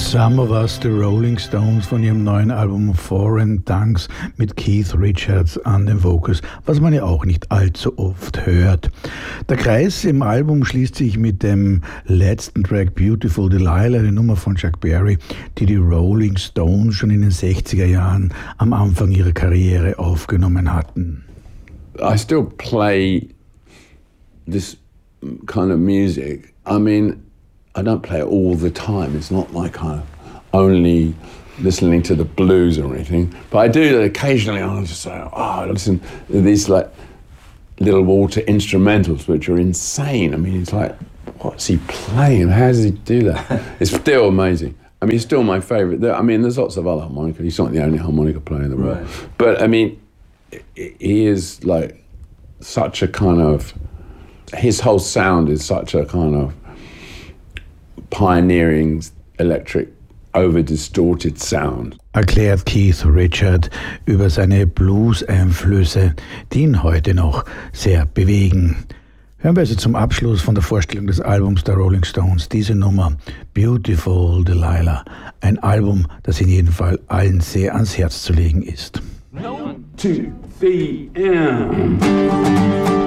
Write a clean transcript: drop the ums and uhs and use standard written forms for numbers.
Some of Us, The Rolling Stones von ihrem neuen Album Foreign Tongues mit Keith Richards an den Vocals, was man ja auch nicht allzu oft hört. Der Kreis im Album schließt sich mit dem letzten Track Beautiful Delilah, die Nummer von Chuck Berry, die Rolling Stones schon in den 60er Jahren am Anfang ihrer Karriere aufgenommen hatten. I still play this kind of music. I mean, I don't play it all the time. It's not like I'm only listening to the blues or anything. But I do that occasionally. I'll just say, listen to these like little Walter instrumentals, which are insane. I mean, it's like, what's he playing? How does he do that? It's still amazing. I mean, he's still my favourite. I mean, there's lots of other harmonica. He's not the only harmonica player in the world. Right. But I mean, he is like such a kind of, his whole sound is such a kind of pioneering electric over-distorted sound. Erklärt Keith Richards über seine Blues-Einflüsse, die ihn heute noch sehr bewegen. Hören wir also zum Abschluss von der Vorstellung des Albums der Rolling Stones diese Nummer Beautiful Delilah, ein Album, das in jedem Fall allen sehr ans Herz zu legen ist. 1, 2, 3, and...